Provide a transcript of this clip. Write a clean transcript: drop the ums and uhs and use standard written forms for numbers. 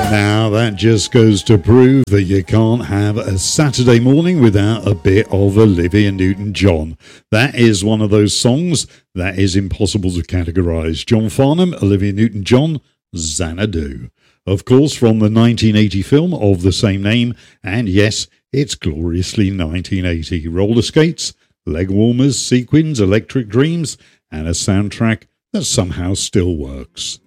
Now that just goes to prove that you can't have a Saturday morning without a bit of Olivia Newton-John. That is one of those songs that is impossible to categorise. John Farnham, Olivia Newton-John, Xanadu. Of course, from the 1980 film of the same name, and yes, it's gloriously 1980. Roller skates, leg warmers, sequins, electric dreams, and a soundtrack that somehow still works.